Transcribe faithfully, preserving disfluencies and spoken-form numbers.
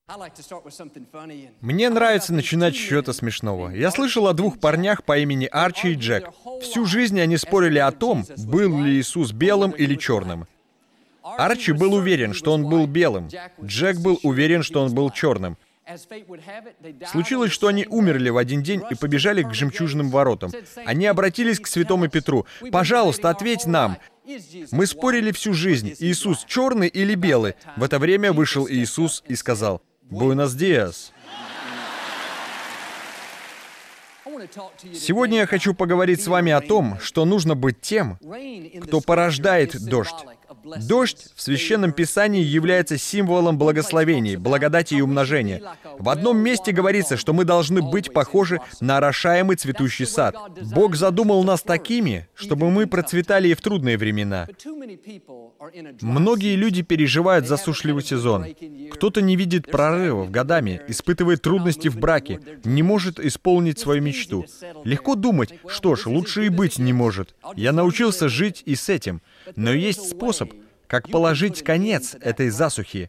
Мне нравится начинать с чего-то смешного. Я слышал о двух парнях по имени Арчи и Джек. Всю жизнь они спорили о том, был ли Иисус белым или черным. Арчи был уверен, что он был белым. Джек был уверен, что он был черным. Случилось, что они умерли в один день и побежали к жемчужным воротам. Они обратились к святому Петру. «Пожалуйста, ответь нам. Мы спорили всю жизнь, Иисус черный или белый?» В это время вышел Иисус и сказал: «Буэнос диас». Сегодня я хочу поговорить с вами о том, что нужно быть тем, кто порождает дождь. Дождь в Священном Писании является символом благословений, благодати и умножения. В одном месте говорится, что мы должны быть похожи на орошаемый цветущий сад. Бог задумал нас такими, чтобы мы процветали и в трудные времена. Многие люди переживают засушливый сезон. Кто-то не видит прорывов годами, испытывает трудности в браке, не может исполнить свою мечту. Легко думать, что ж, лучше и быть не может. Я научился жить и с этим. Но есть способ, как положить конец этой засухе.